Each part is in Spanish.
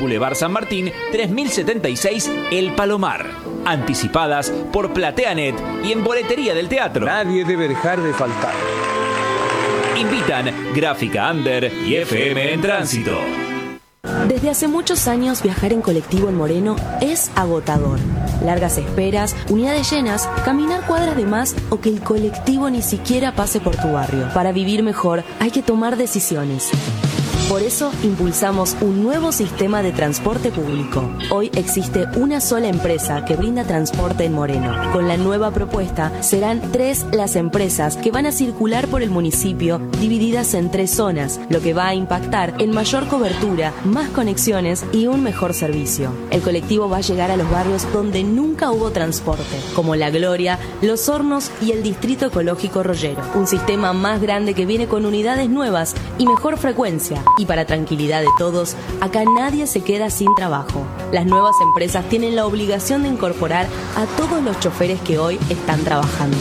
Boulevard San Martín, 3076, El Palomar. Anticipadas por PlateaNet y en Boletería del Teatro. Nadie debe dejar de faltar. Invitan Gráfica Under y FM en Tránsito. Desde hace muchos años viajar en colectivo en Moreno es agotador. Largas esperas, unidades llenas, caminar cuadras de más o que el colectivo ni siquiera pase por tu barrio. Para vivir mejor hay que tomar decisiones. Por eso impulsamos un nuevo sistema de transporte público. Hoy existe una sola empresa que brinda transporte en Moreno. Con la nueva propuesta serán 3 las empresas que van a circular por el municipio, divididas en 3 zonas, lo que va a impactar en mayor cobertura, más conexiones y un mejor servicio. El colectivo va a llegar a los barrios donde nunca hubo transporte, como La Gloria, Los Hornos y el Distrito Ecológico Rollero. Un sistema más grande que viene con unidades nuevas y mejor frecuencia. Y para tranquilidad de todos, acá nadie se queda sin trabajo. Las nuevas empresas tienen la obligación de incorporar a todos los choferes que hoy están trabajando.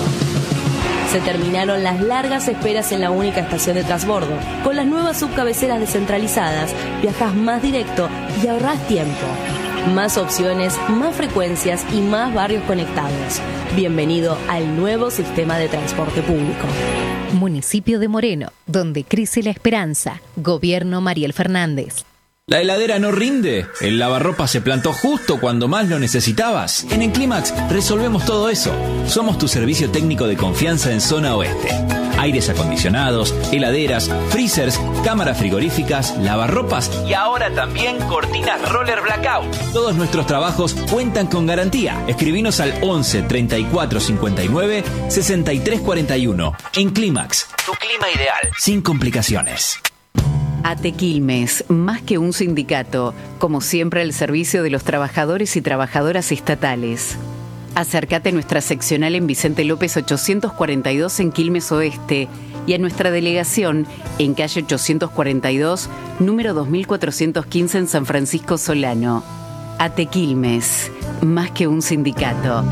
Se terminaron las largas esperas en la única estación de transbordo. Con las nuevas subcabeceras descentralizadas, viajas más directo y ahorrás tiempo. Más opciones, más frecuencias y más barrios conectados. Bienvenido al nuevo sistema de transporte público. Municipio de Moreno, donde crece la esperanza. Gobierno Mariel Fernández. ¿La heladera no rinde? ¿El lavarropa se plantó justo cuando más lo necesitabas? En Enclimax resolvemos todo eso. Somos tu servicio técnico de confianza en Zona Oeste. Aires acondicionados, heladeras, freezers, cámaras frigoríficas, lavarropas y ahora también cortinas roller blackout. Todos nuestros trabajos cuentan con garantía. Escribinos al 11 34 59 63 41. Enclimax, tu clima ideal, sin complicaciones. ATE Quilmes, más que un sindicato, como siempre al servicio de los trabajadores y trabajadoras estatales. Acércate a nuestra seccional en Vicente López 842 en Quilmes Oeste y a nuestra delegación en calle 842, número 2415 en San Francisco Solano. ATE Quilmes, más que un sindicato.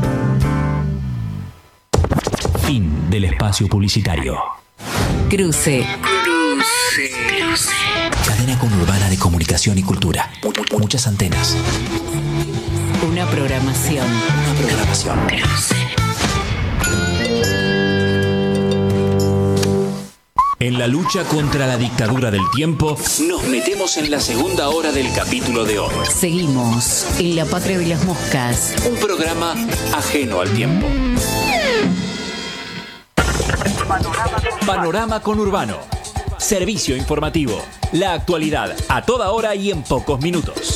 Fin del espacio publicitario. Cruce. Cadena conurbana de comunicación y cultura. Muchas antenas. Una programación. En la lucha contra la dictadura del tiempo, nos metemos en la segunda hora del capítulo de hoy. Seguimos en La Patria de las Moscas. Un programa ajeno al tiempo. Panorama conurbano. Servicio informativo. La actualidad a toda hora y en pocos minutos.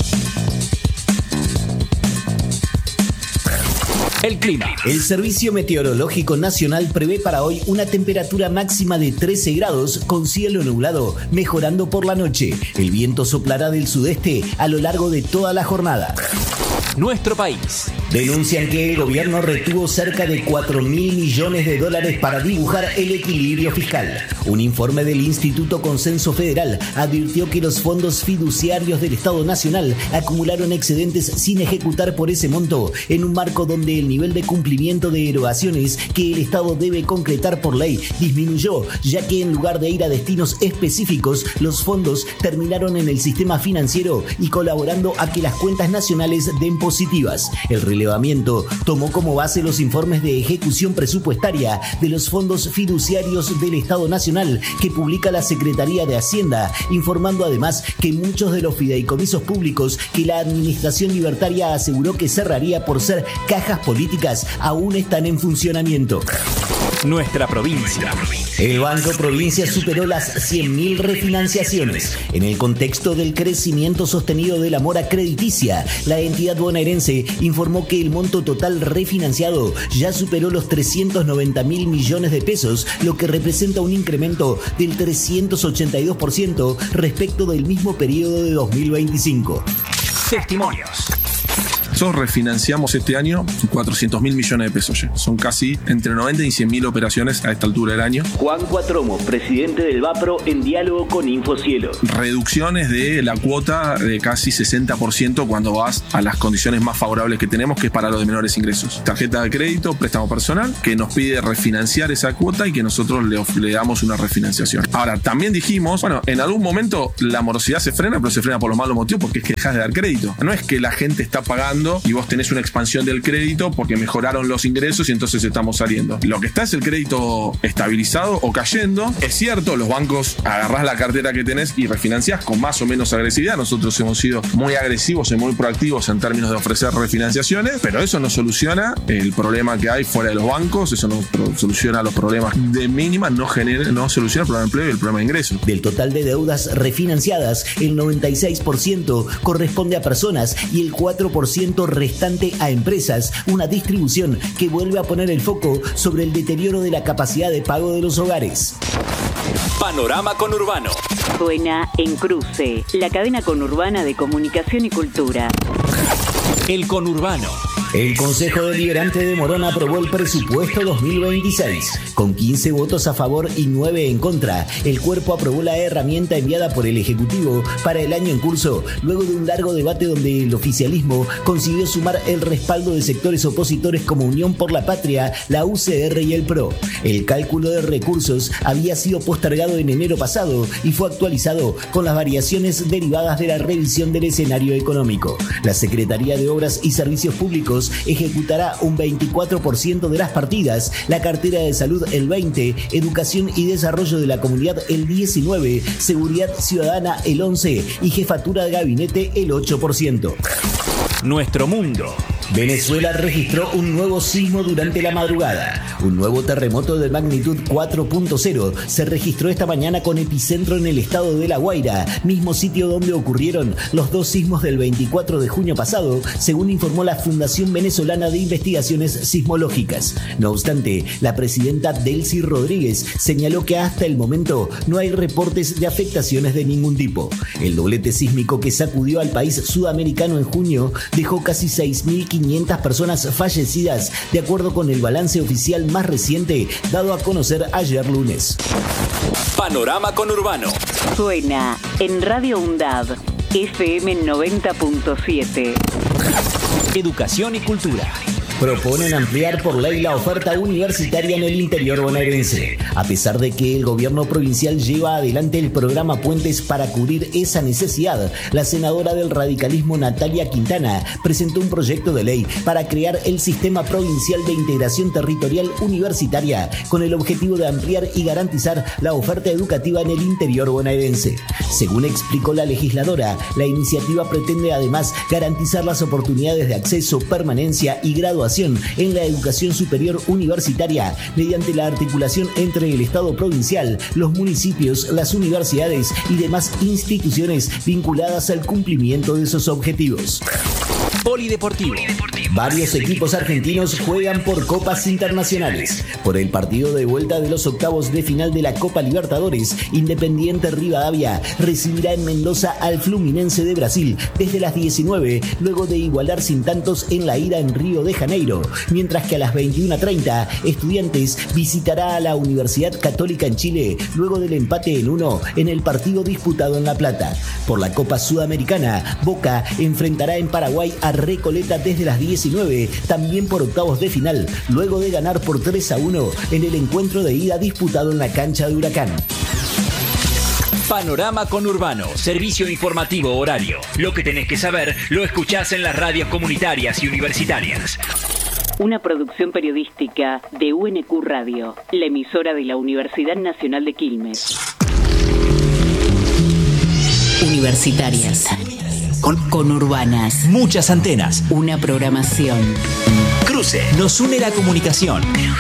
El clima. El Servicio Meteorológico Nacional prevé para hoy una temperatura máxima de 13 grados con cielo nublado, mejorando por la noche. El viento soplará del sudeste a lo largo de toda la jornada. Nuestro país. Denuncian que el gobierno retuvo cerca de 4.000 millones de dólares para dibujar el equilibrio fiscal. Un informe del Instituto Consenso Federal advirtió que los fondos fiduciarios del Estado Nacional acumularon excedentes sin ejecutar por ese monto, en un marco donde el nivel de cumplimiento de erogaciones que el Estado debe concretar por ley disminuyó, ya que en lugar de ir a destinos específicos, los fondos terminaron en el sistema financiero y colaborando a que las cuentas nacionales den positivas. El relevamiento tomó como base los informes de ejecución presupuestaria de los fondos fiduciarios del Estado Nacional que publica la Secretaría de Hacienda, informando además que muchos de los fideicomisos públicos que la administración libertaria aseguró que cerraría por ser cajas políticas aún están en funcionamiento. Nuestra provincia. El Banco Provincia superó las 100.000 refinanciaciones. En el contexto del crecimiento sostenido de la mora crediticia, la entidad bonaerense informó que el monto total refinanciado ya superó los 390.000 millones de pesos, lo que representa un incremento del 382% respecto del mismo periodo de 2025. Testimonios. Nosotros refinanciamos este año 400.000 millones de pesos ya. Son casi entre 90 y 100.000 operaciones a esta altura del año. Juan Cuatromo, presidente del Vapro, en diálogo con Infocielo. Reducciones de la cuota de casi 60% cuando vas a las condiciones más favorables que tenemos, que es para los de menores ingresos. Tarjeta de crédito, préstamo personal, que nos pide refinanciar esa cuota y que nosotros le damos una refinanciación. Ahora, también dijimos, bueno, en algún momento la morosidad se frena, pero se frena por los malos motivos, porque es que dejas de dar crédito. No es que la gente está pagando y vos tenés una expansión del crédito porque mejoraron los ingresos y entonces estamos saliendo. Lo que está es el crédito estabilizado o cayendo. Es cierto, los bancos agarrás la cartera que tenés y refinanciás con más o menos agresividad. Nosotros hemos sido muy agresivos y muy proactivos en términos de ofrecer refinanciaciones, pero eso no soluciona el problema que hay fuera de los bancos, eso no soluciona los problemas de mínima, no soluciona el problema de empleo y el problema de ingresos. Del total de deudas refinanciadas, el 96% corresponde a personas y el 4% restante a empresas, una distribución que vuelve a poner el foco sobre el deterioro de la capacidad de pago de los hogares. Panorama Conurbano. Suena en Cruce, la cadena conurbana de comunicación y cultura. El Conurbano. El Consejo Deliberante de Morón aprobó el presupuesto 2026. Con 15 votos a favor y 9 en contra, el cuerpo aprobó la herramienta enviada por el Ejecutivo para el año en curso, luego de un largo debate donde el oficialismo consiguió sumar el respaldo de sectores opositores como Unión por la Patria, la UCR y el PRO. El cálculo de recursos había sido postergado en enero pasado y fue actualizado con las variaciones derivadas de la revisión del escenario económico. La Secretaría de Obras y Servicios Públicos ejecutará un 24% de las partidas, la cartera de salud el 20%, educación y desarrollo de la comunidad el 19%, seguridad ciudadana el 11% y jefatura de gabinete el 8%. Nuestro mundo. Venezuela registró un nuevo sismo durante la madrugada. Un nuevo terremoto de magnitud 4.0 se registró esta mañana con epicentro en el estado de La Guaira, mismo sitio donde ocurrieron los dos sismos del 24 de junio pasado, según informó la Fundación Venezolana de Investigaciones Sismológicas. No obstante, la presidenta Delcy Rodríguez señaló que hasta el momento no hay reportes de afectaciones de ningún tipo. El doblete sísmico que sacudió al país sudamericano en junio dejó casi 6.500 personas fallecidas, de acuerdo con el balance oficial más reciente dado a conocer ayer lunes. Panorama Conurbano. Suena en Radio UNDAB, FM 90.7. Educación y cultura. Proponen ampliar por ley la oferta universitaria en el interior bonaerense. A pesar de que el gobierno provincial lleva adelante el programa Puentes para cubrir esa necesidad, la senadora del radicalismo Natalia Quintana presentó un proyecto de ley para crear el Sistema Provincial de Integración Territorial Universitaria con el objetivo de ampliar y garantizar la oferta educativa en el interior bonaerense. Según explicó la legisladora, la iniciativa pretende además garantizar las oportunidades de acceso, permanencia y graduación en la educación superior universitaria mediante la articulación entre el Estado provincial, los municipios, las universidades y demás instituciones vinculadas al cumplimiento de esos objetivos. Polideportivo. Varios equipos argentinos juegan por copas internacionales. Por el partido de vuelta de los octavos de final de la Copa Libertadores, Independiente Rivadavia recibirá en Mendoza al Fluminense de Brasil desde las 19, luego de igualar sin tantos en la ida en Río de Janeiro, mientras que a las 21:30 Estudiantes visitará a la Universidad Católica en Chile, luego del empate en 1 en el partido disputado en La Plata. Por la Copa Sudamericana, Boca enfrentará en Paraguay a Recoleta desde las 19, también por octavos de final, luego de ganar por 3-1 en el encuentro de ida disputado en la cancha de Huracán. Panorama Conurbano, servicio informativo horario. Lo que tenés que saber lo escuchás en las radios comunitarias y universitarias. Una producción periodística de UNQ Radio, la emisora de la Universidad Nacional de Quilmes. Universitarias. Conurbanas. Muchas antenas. Una programación. Cruce. Nos une la comunicación.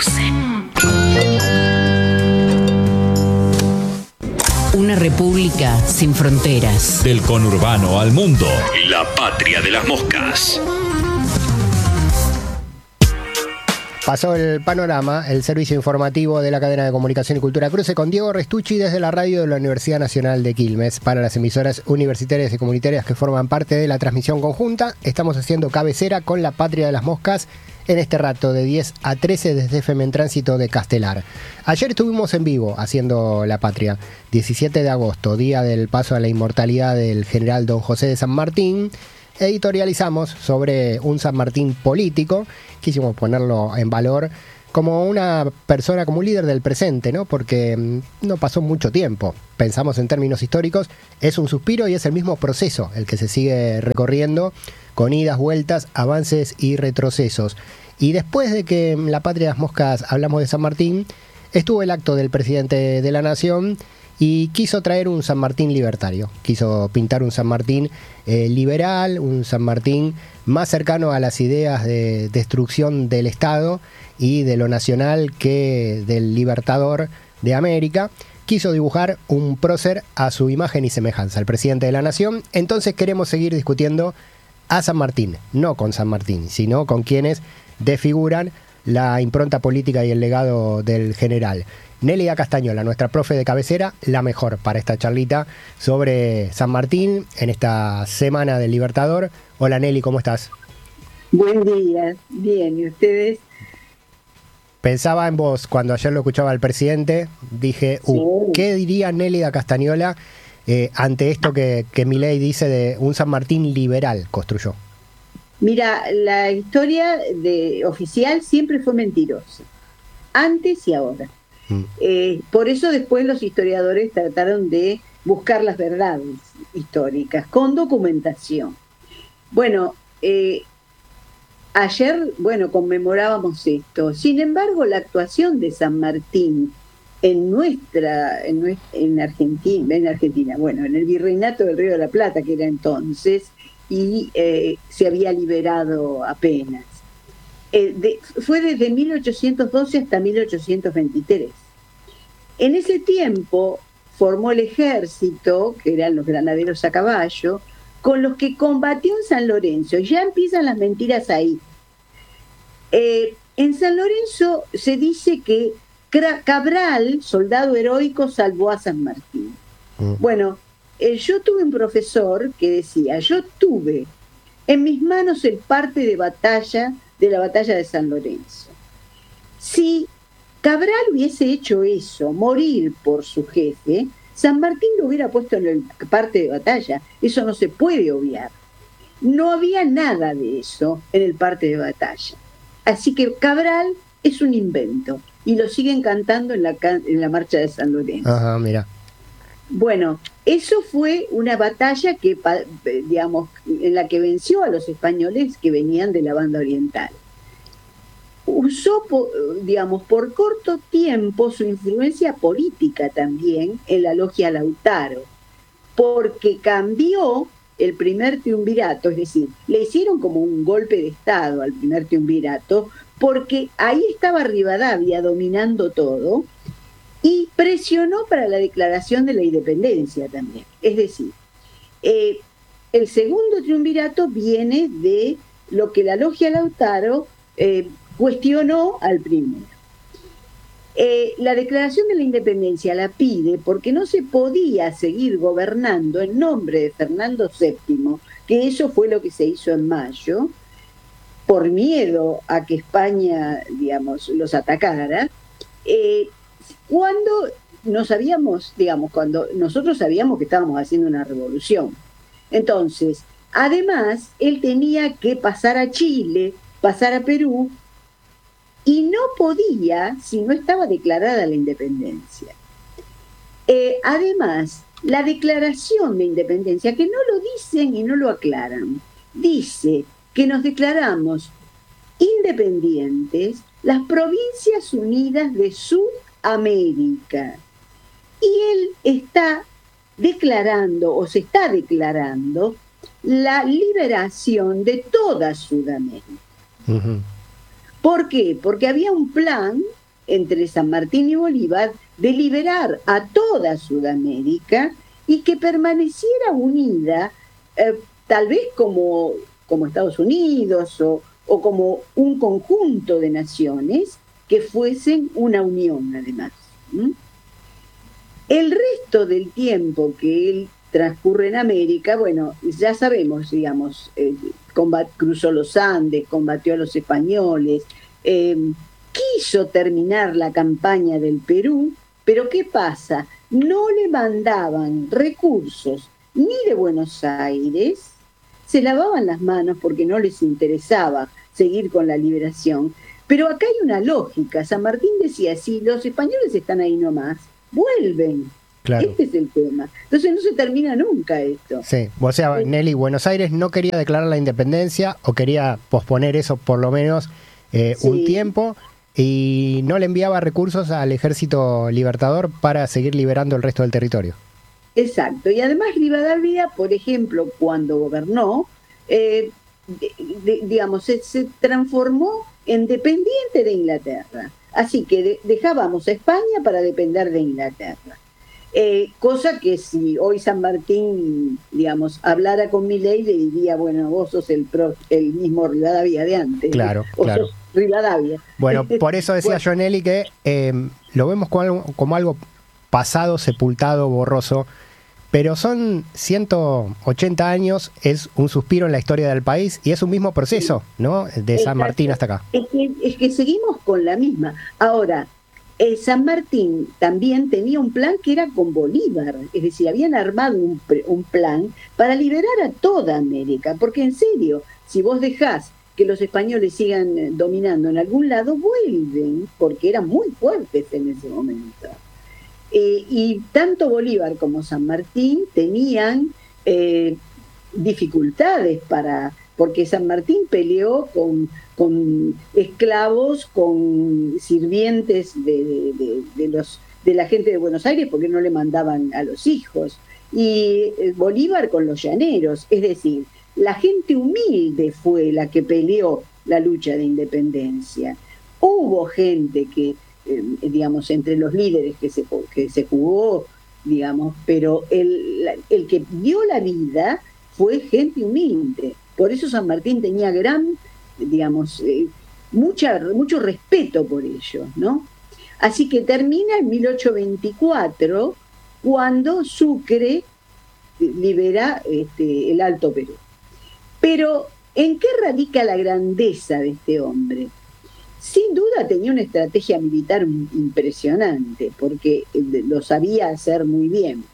Una república sin fronteras. Del conurbano al mundo. La patria de las moscas. Pasó el panorama, el servicio informativo de la cadena de comunicación y cultura Cruce con Diego Restucci desde la radio de la Universidad Nacional de Quilmes. Para las emisoras universitarias y comunitarias que forman parte de la transmisión conjunta, estamos haciendo cabecera con La Patria de las Moscas en este rato de 10 a 13 desde FM en Tránsito de Castelar. Ayer estuvimos en vivo haciendo La Patria, 17 de agosto, día del paso a la inmortalidad del general Don José de San Martín. Editorializamos sobre un San Martín político, quisimos ponerlo en valor como una persona, como un líder del presente, ¿no? Porque no pasó mucho tiempo. Pensamos en términos históricos, es un suspiro y es el mismo proceso el que se sigue recorriendo con idas, vueltas, avances y retrocesos. Y después de que en La Patria de las Moscas hablamos de San Martín, estuvo el acto del presidente de la Nación y quiso traer un San Martín libertario, quiso pintar un San Martín liberal, un San Martín más cercano a las ideas de destrucción del Estado y de lo nacional que del libertador de América. Quiso dibujar un prócer a su imagen y semejanza, el presidente de la Nación. Entonces queremos seguir discutiendo a San Martín, no con San Martín, sino con quienes desfiguran la impronta política y el legado del general. Nélida Castañola, nuestra profe de cabecera, la mejor para esta charlita sobre San Martín en esta semana del Libertador. Hola Nelly, ¿cómo estás? Buen día, bien, ¿y ustedes? Pensaba en vos cuando ayer lo escuchaba al presidente, dije, ¿qué diría Nélida Castañola ante esto que Milei dice de un San Martín liberal construyó? Mira, la historia oficial siempre fue mentirosa, antes y ahora. Por eso después los historiadores trataron de buscar las verdades históricas con documentación. Bueno, ayer, conmemorábamos esto. Sin embargo, la actuación de San Martín en Argentina, bueno, en el Virreinato del Río de la Plata, que era entonces, y se había liberado apenas. Fue desde 1812 hasta 1823. En ese tiempo formó el ejército, que eran los granaderos a caballo, con los que combatió en San Lorenzo. Ya empiezan las mentiras ahí. En San Lorenzo se dice que Cabral, soldado heroico, salvó a San Martín. Bueno, yo tuve un profesor que decía, yo tuve en mis manos el parte de la batalla de San Lorenzo. Si Cabral hubiese hecho eso, morir por su jefe, San Martín lo hubiera puesto en el parte de batalla. Eso no se puede obviar. No había nada de eso en el parte de batalla. Así que Cabral es un invento y lo siguen cantando en la marcha de San Lorenzo. Ajá, mira. Bueno, eso fue una batalla que, digamos, en la que venció a los españoles que venían de la banda oriental. Usó, digamos, por corto tiempo su influencia política también en la logia Lautaro, porque cambió el primer triunvirato, es decir, le hicieron como un golpe de Estado al primer triunvirato, porque ahí estaba Rivadavia dominando todo, y presionó para la declaración de la independencia también. Es decir, el segundo triunvirato viene de lo que la logia Lautaro cuestionó al primero. La declaración de la independencia la pide porque no se podía seguir gobernando en nombre de Fernando VII, que eso fue lo que se hizo en mayo, por miedo a que España, digamos, los atacara, cuando no sabíamos, digamos, cuando nosotros sabíamos que estábamos haciendo una revolución. Entonces, además, él tenía que pasar a Chile, pasar a Perú, y no podía si no estaba declarada la independencia. Además, la declaración de independencia, que no lo dicen y no lo aclaran, dice que nos declaramos independientes las Provincias Unidas de Sudamérica. Y él está declarando, o se está declarando, la liberación de toda Sudamérica. Uh-huh. ¿Por qué? Porque había un plan entre San Martín y Bolívar de liberar a toda Sudamérica y que permaneciera unida, tal vez como Estados Unidos o como un conjunto de naciones que fuesen una unión además. El resto del tiempo que él transcurre en América, bueno, ya sabemos, digamos, cruzó los Andes, combatió a los españoles, quiso terminar la campaña del Perú, pero ¿qué pasa? No le mandaban recursos ni de Buenos Aires, se lavaban las manos porque no les interesaba seguir con la liberación. Pero acá hay una lógica. San Martín decía, si los españoles están ahí nomás, vuelven. Claro. Este es el tema. Entonces no se termina nunca esto. Sí, o sea, Nelly, Buenos Aires no quería declarar la independencia o quería posponer eso por lo menos un tiempo y no le enviaba recursos al Ejército Libertador para seguir liberando el resto del territorio. Exacto. Y además Rivadavia, por ejemplo, cuando gobernó, digamos, se transformó en dependiente de Inglaterra. Así que dejábamos a España para depender de Inglaterra. Cosa que si hoy San Martín, digamos, hablara con Milei, le diría, bueno, vos sos el mismo Rivadavia de antes. Claro, o claro. Sos Rivadavia. Bueno, por eso decía yo, Nelly, que lo vemos como algo pasado, sepultado, borroso, pero son 180 años, es un suspiro en la historia del país y es un mismo proceso, ¿no? De San Martín hasta acá. Es que seguimos con la misma. Ahora, San Martín también tenía un plan que era con Bolívar, es decir, habían armado un plan para liberar a toda América, porque en serio, si vos dejás que los españoles sigan dominando en algún lado, vuelven, porque eran muy fuertes en ese momento. Y tanto Bolívar como San Martín tenían dificultades porque San Martín peleó con esclavos, con sirvientes de la gente de Buenos Aires porque no le mandaban a los hijos, y Bolívar con los llaneros, es decir, la gente humilde fue la que peleó la lucha de independencia. Hubo gente que, digamos, entre los líderes que se jugó, digamos, pero el que dio la vida fue gente humilde. Por eso San Martín tenía digamos, mucho respeto por ellos, ¿no? Así que termina en 1824, cuando Sucre libera el Alto Perú. Pero, ¿en qué radica la grandeza de este hombre? Sin duda tenía una estrategia militar impresionante, porque lo sabía hacer muy bien.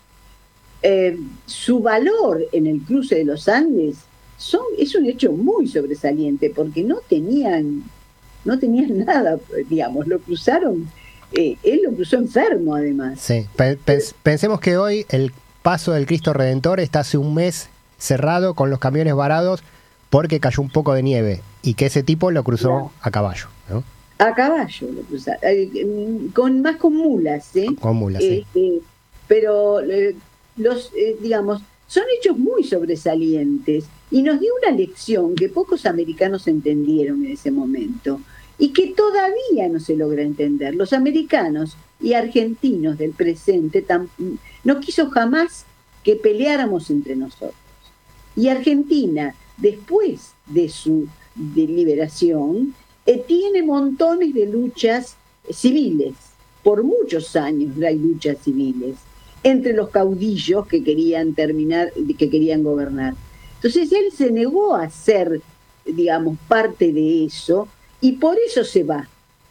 Su valor en el cruce de los Andes es un hecho muy sobresaliente, porque no tenían nada, digamos, lo cruzaron, él lo cruzó enfermo además. Sí, pensemos que hoy el paso del Cristo Redentor está hace un mes cerrado con los camiones varados porque cayó un poco de nieve y que ese tipo lo cruzó a caballo, ¿no? A caballo lo cruzaron, con mulas, ¿eh? Con mulas, sí. Pero digamos, son hechos muy sobresalientes y nos dio una lección que pocos americanos entendieron en ese momento y que todavía no se logra entender. Los americanos y argentinos del presente no quiso jamás que peleáramos entre nosotros. Y Argentina, después de su liberación, tiene montones de luchas civiles. Por muchos años hay luchas civiles entre los caudillos que querían gobernar. Entonces él se negó a ser, digamos, parte de eso, y por eso se va.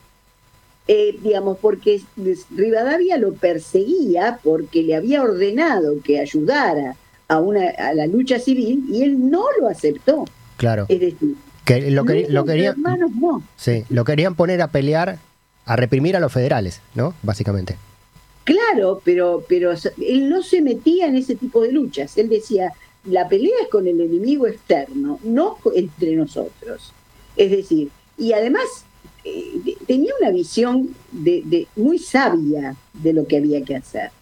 Digamos, porque Rivadavia lo perseguía porque le había ordenado que ayudara a la lucha civil y él no lo aceptó. Claro. Es decir, que lo querían, hermanos no. Sí, lo querían poner a pelear, a reprimir a los federales, ¿no? Básicamente. Claro, pero él no se metía en ese tipo de luchas. Él decía, la pelea es con el enemigo externo, no entre nosotros. Es decir, y además tenía una visión muy sabia de lo que había que hacer.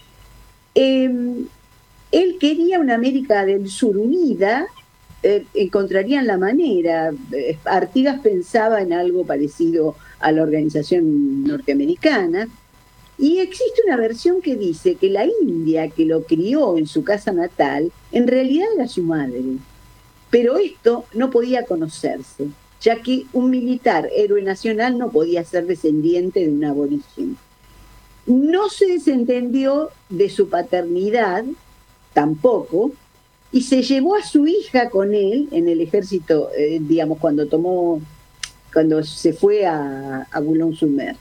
Él quería una América del Sur unida, encontrarían la manera. Artigas pensaba en algo parecido a la organización norteamericana, y existe una versión que dice que la india que lo crió en su casa natal en realidad era su madre, pero esto no podía conocerse. ya que un militar héroe nacional no podía ser descendiente de un aborigen. No se desentendió de su paternidad, tampoco, y se llevó a su hija con él en el ejército, digamos, cuando se fue a Boulogne-sur-Mer.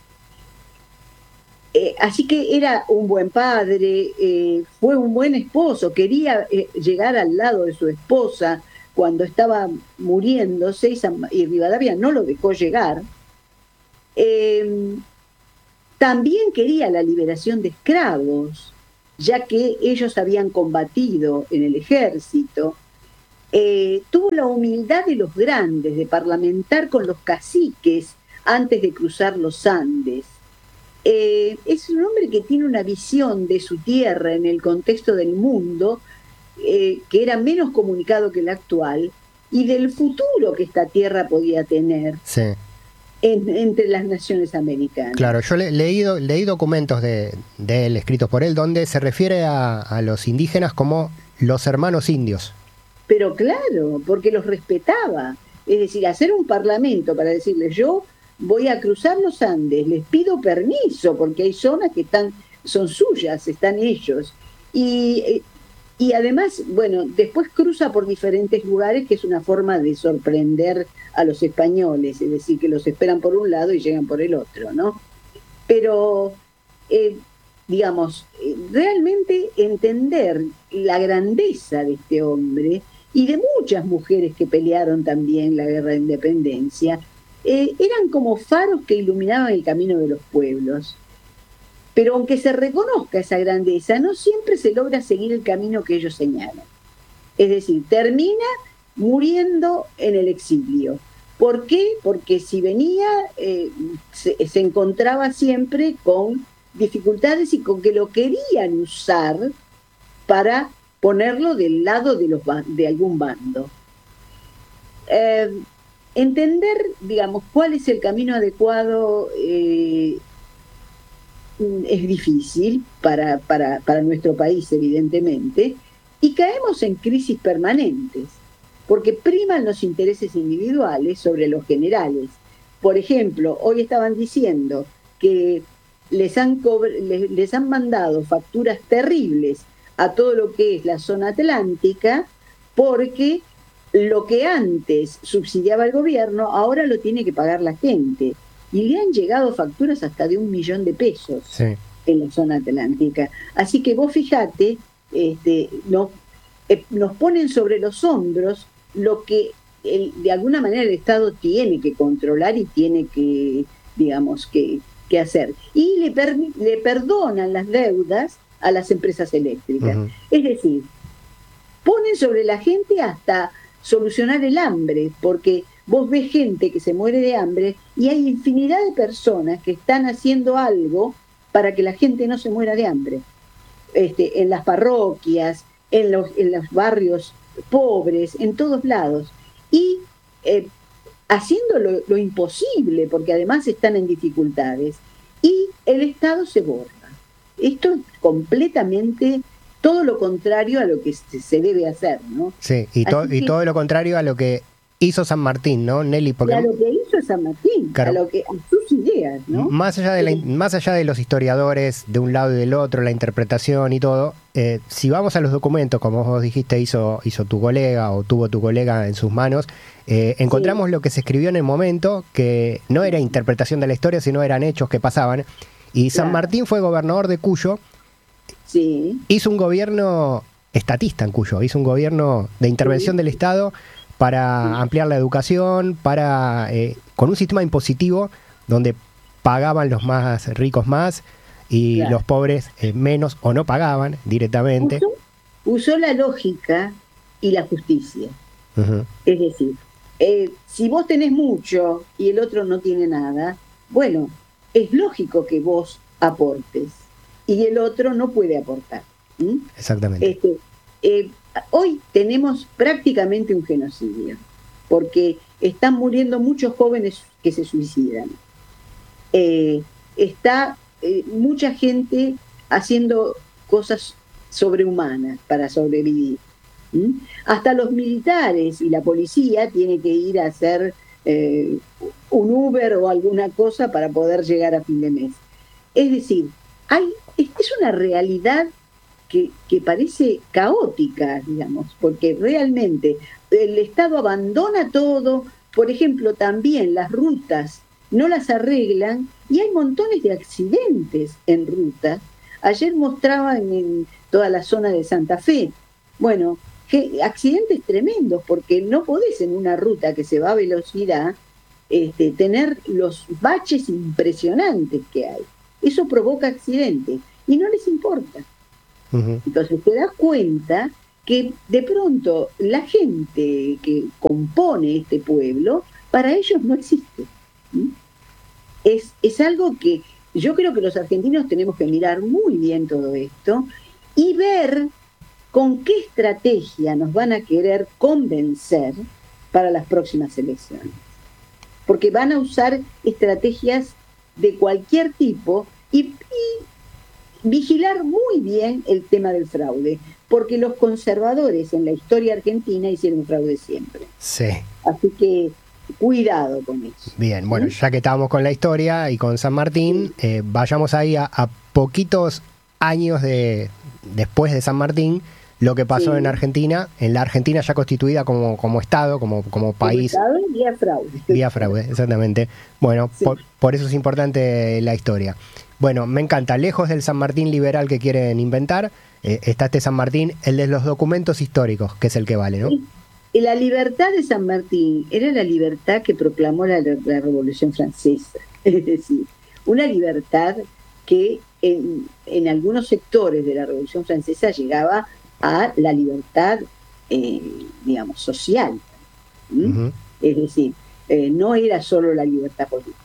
Así que era un buen padre, fue un buen esposo, quería llegar al lado de su esposa cuando estaba muriéndose y Rivadavia no lo dejó llegar. También quería la liberación de esclavos, ya que ellos habían combatido en el ejército. Tuvo la humildad de los grandes de parlamentar con los caciques antes de cruzar los Andes. Es un hombre que tiene una visión de su tierra en el contexto del mundo que era menos comunicado que el actual y del futuro que esta tierra podía tener entre las naciones americanas. Claro, yo leí documentos de él, escritos por él, donde se refiere a los indígenas como los hermanos indios. Pero claro, porque los respetaba. Es decir, hacer un parlamento para decirles yo voy a cruzar los Andes, les pido permiso, porque hay zonas que son suyas, están ellos. Y además, bueno, después cruza por diferentes lugares, que es una forma de sorprender a los españoles, es decir, que los esperan por un lado y llegan por el otro, ¿no? Pero, digamos, realmente entender la grandeza de este hombre y de muchas mujeres que pelearon también la guerra de independencia, eran como faros que iluminaban el camino de los pueblos. Pero aunque se reconozca esa grandeza, no siempre se logra seguir el camino que ellos señalan. Es decir, termina muriendo en el exilio. ¿Por qué? Porque si venía, se encontraba siempre con dificultades y con que lo querían usar para ponerlo del lado de algún bando. Entender, digamos, cuál es el camino adecuado es difícil para nuestro país, evidentemente, y caemos en crisis permanentes, porque priman los intereses individuales sobre los generales. Por ejemplo, hoy estaban diciendo que les han mandado facturas terribles a todo lo que es la zona atlántica, porque lo que antes subsidiaba el gobierno, ahora lo tiene que pagar la gente. Y le han llegado facturas hasta de 1 millón de pesos en la zona atlántica. Así que vos fijate, nos ponen sobre los hombros lo que de alguna manera el Estado tiene que controlar y tiene que, digamos, que hacer. Y le perdonan las deudas a las empresas eléctricas. Uh-huh. Es decir, ponen sobre la gente hasta solucionar el hambre, porque vos ves gente que se muere de hambre y hay infinidad de personas que están haciendo algo para que la gente no se muera de hambre. En las parroquias, en los barrios pobres, en todos lados. Y haciendo lo imposible, porque además están en dificultades. Y el Estado se borra. Esto es completamente todo lo contrario a lo que se debe hacer, ¿no? Sí, y todo lo contrario a lo que hizo San Martín, ¿no, Nelly? Porque a lo que hizo San Martín, claro, a sus ideas, ¿no? Más allá de los historiadores de un lado y del otro, la interpretación y todo, si vamos a los documentos, como vos dijiste, hizo tu colega o tuvo tu colega en sus manos, encontramos lo que se escribió en el momento, que no era interpretación de la historia, sino eran hechos que pasaban. Y San Martín fue gobernador de Cuyo. Sí. Hizo un gobierno estatista en Cuyo, hizo un gobierno de intervención del Estado para ampliar la educación, con un sistema impositivo donde pagaban los más ricos más y los pobres menos, o no pagaban directamente. Usó la lógica y la justicia. Uh-huh. Es decir, si vos tenés mucho y el otro no tiene nada, bueno, es lógico que vos aportes y el otro no puede aportar. Exactamente. Hoy tenemos prácticamente un genocidio, porque están muriendo muchos jóvenes que se suicidan. Está mucha gente haciendo cosas sobrehumanas para sobrevivir. Hasta los militares y la policía tienen que ir a hacer un Uber o alguna cosa para poder llegar a fin de mes. Es decir, es una realidad que parece caótica, digamos, porque realmente el Estado abandona todo. Por ejemplo, también las rutas no las arreglan y hay montones de accidentes en rutas. Ayer mostraban en toda la zona de Santa Fe, bueno, accidentes tremendos, porque no podés en una ruta que se va a velocidad tener los baches impresionantes que hay. Eso provoca accidentes y no les importa. Uh-huh. Entonces te das cuenta que de pronto la gente que compone este pueblo, para ellos no existe. Es algo que yo creo que los argentinos tenemos que mirar muy bien todo esto y ver con qué estrategia nos van a querer convencer para las próximas elecciones. Porque van a usar estrategias de cualquier tipo y vigilar muy bien el tema del fraude, porque los conservadores en la historia argentina hicieron fraude siempre. Sí. Así que cuidado con eso. Bien, bueno, ya que estábamos con la historia y con San Martín, vayamos ahí a poquitos años después de San Martín, lo que pasó en Argentina, en la Argentina ya constituida como Estado, como país. Como Estado y vía fraude. Vía fraude, exactamente. Bueno, sí. por eso es importante la historia. Bueno, me encanta, lejos del San Martín liberal que quieren inventar, está este San Martín, el de los documentos históricos, que es el que vale, ¿no? Sí. La libertad de San Martín era la libertad que proclamó la Revolución Francesa. Es decir, una libertad que en algunos sectores de la Revolución Francesa llegaba a la libertad, digamos, social. Uh-huh. Es decir, no era solo la libertad política.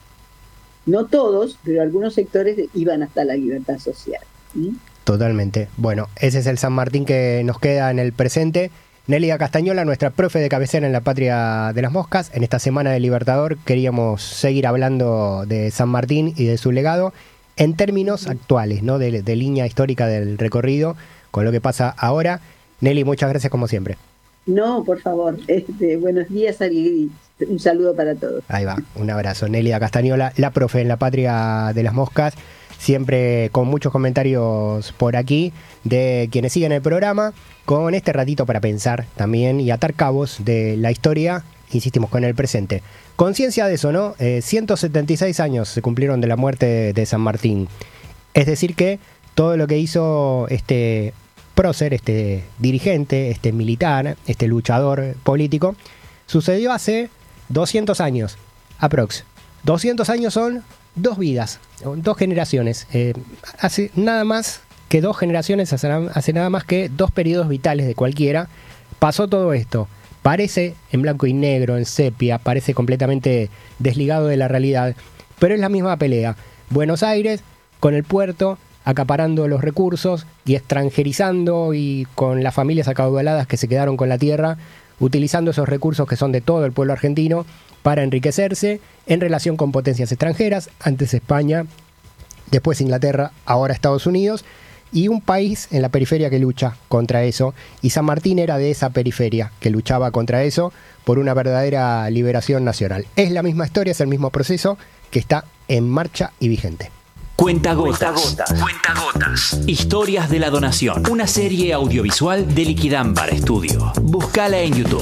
No todos, pero algunos sectores iban hasta la libertad social. Totalmente. Bueno, ese es el San Martín que nos queda en el presente. Nélida Castañola, nuestra profe de cabecera en la Patria de las Moscas. En esta semana del Libertador queríamos seguir hablando de San Martín y de su legado en términos actuales, ¿no? De línea histórica del recorrido, con lo que pasa ahora. Nelly, muchas gracias como siempre. No, por favor. Buenos días, Ari. Un saludo para todos. Ahí va, un abrazo. Nélida Castañola, la profe en la Patria de las Moscas, siempre con muchos comentarios por aquí de quienes siguen el programa, con este ratito para pensar también y atar cabos de la historia, insistimos, con el presente. Conciencia de eso, ¿no? 176 años se cumplieron de la muerte de San Martín. Es decir que todo lo que hizo este prócer, este dirigente, este militar, este luchador político, sucedió hace 200 años, aprox. 200 años son 2 vidas, 2 generaciones. Hace nada más que 2 generaciones, hace nada más que 2 periodos vitales de cualquiera. Pasó todo esto. Parece en blanco y negro, en sepia, parece completamente desligado de la realidad, pero es la misma pelea. Buenos Aires, con el puerto, acaparando los recursos y extranjerizando, y con las familias acaudaladas que se quedaron con la tierra, utilizando esos recursos que son de todo el pueblo argentino para enriquecerse en relación con potencias extranjeras, antes España, después Inglaterra, ahora Estados Unidos, y un país en la periferia que lucha contra eso, y San Martín era de esa periferia que luchaba contra eso por una verdadera liberación nacional. Es la misma historia, es el mismo proceso que está en marcha y vigente. Cuentagotas. Historias de la donación. Una serie audiovisual de Liquidambar Studio. Búscala en YouTube.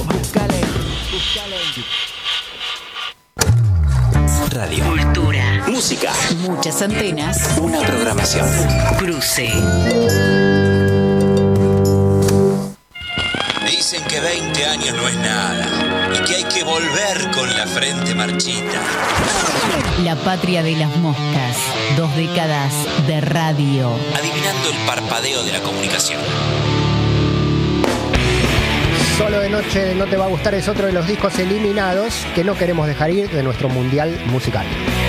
Radio. Cultura. Música. Muchas antenas. Una programación. Cruce. Dicen que 20 años no es nada y que hay que volver con la frente marchita. La Patria de las Moscas. 2 décadas de radio. Adivinando el parpadeo de la comunicación. Solo de noche no te va a gustar es otro de los discos eliminados que no queremos dejar ir de nuestro mundial musical.